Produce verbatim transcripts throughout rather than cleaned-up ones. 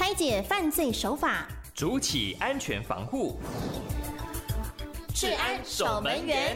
拆解犯罪手法， 筑起安全防护， 治安守门员。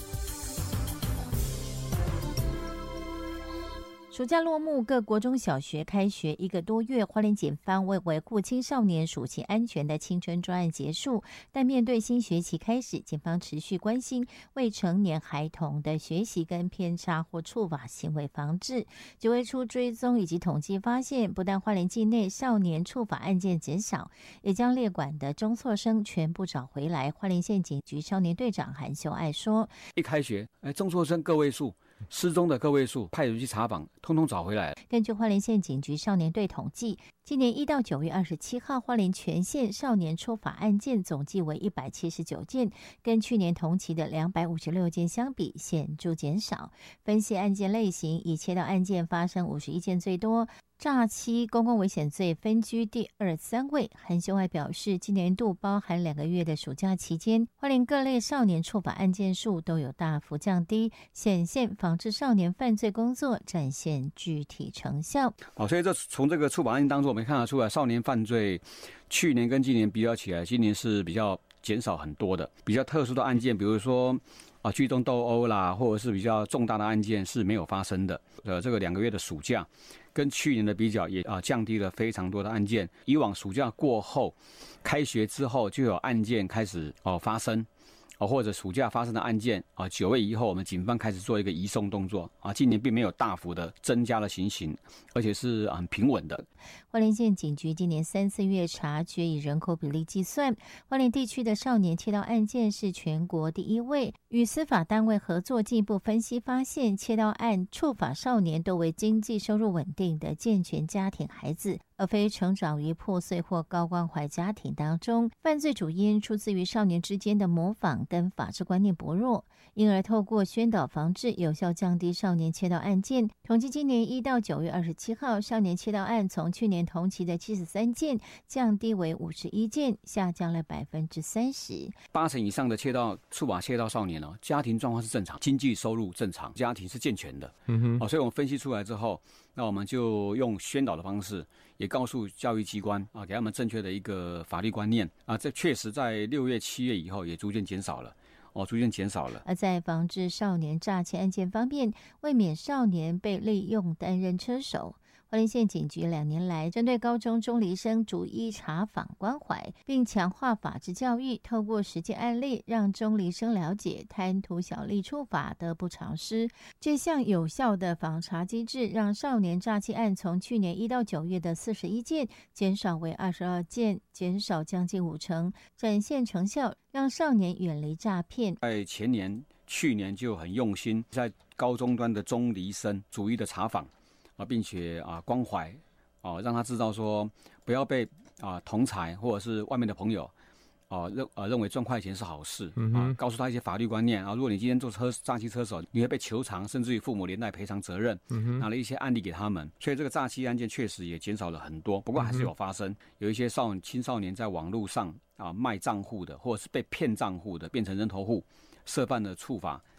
暑假落幕，各国中小学开学一个多月，花莲警方为维护青少年暑期安全的青春专案结束，但面对新学期开始，警方持续关心未成年孩童的学习跟偏差或触法行为防治。九月初追踪以及统计发现，不但花莲境内少年触法案件减少，也将列管的中辍生全部找回来。花莲县警局少年队长韩秀爱说： 一开学，哎，中辍生个位数，失踪的个位数，派人去查访，通通找回来了。 根据花莲县警局少年队统计，今年一到九月二十七号，花莲全县少年触法案件总计为一百七十九件，跟去年同期的两百五十六件相比，显著减少。分析案件类型，以窃盗案件发生五十一件最多，诈欺、公共危险罪分居第二、三位。韩秀爱表示，今年度包含两个月的暑假期间，花莲各类少年触法案件数都有大幅降低，显现防治少年犯罪工作展现具体成效。 好，所以这从这个触法案件当中，我们看得出来，少年犯罪去年跟今年比较起来，今年是比较减少很多的。比较特殊的案件，比如说啊，聚众斗殴啦，或者是比较重大的案件是没有发生的。呃，这个两个月的暑假，跟去年的比较也啊降低了非常多的案件。以往暑假过后，开学之后就有案件开始哦发生。哦，或者暑假发生的案件啊，九月以后，我们警方开始做一个移送动作啊。今年并没有大幅的增加了情形，而且是很平稳的。 花莲县警局今年三四月察觉，以人口比例计算，花莲地区的少年窃盗案件是全国第一位。与司法单位合作进一步分析发现，窃盗案触法少年都为经济收入稳定的健全家庭孩子，而非成长于破碎或高关怀家庭当中。犯罪主因出自于少年之间的模仿跟法治观念薄弱，因而透过宣导防治，有效降低少年窃盗案件。统计今年一到九月二十七号，少年窃盗案从去年同期的七十三件降低为五十一件，下降了百分之三十。 八成以上的窃盗触法窃盗少年哦，家庭状况是正常，经济收入正常，家庭是健全的。嗯哼，哦，所以我们分析出来之后，那我们就用宣导的方式，也告诉教育机关啊，给他们正确的一个法律观念啊。这确实在六月、七月以后也逐渐减少了。哦，逐渐减少了。 而在防治少年诈欺案件方面，为免少年被利用担任车手，花莲县警局两年来针对高中中离生逐一查访关怀，并强化法治教育，透过实际案例让中离生了解贪图小利触法得不偿失。这项有效的访查机制，让少年诈欺案从去年一到九月的四十一件减少为二十二件，减少将近五成，展现成效，让少年远离诈骗。 在前年、去年就很用心，在高中端的中离生逐一的查访啊，并且啊关怀啊，让他知道说不要被啊同侪或者是外面的朋友啊认啊认为赚快钱是好事啊，告诉他一些法律观念啊。如果你今天做车诈欺车手，你会被求偿，甚至于父母连带赔偿责任。拿了一些案例给他们，所以这个诈欺案件确实也减少了很多。不过还是有发生，有一些少青少年在网络上啊卖账户的，或者是被骗账户的，变成人头户，涉犯了触法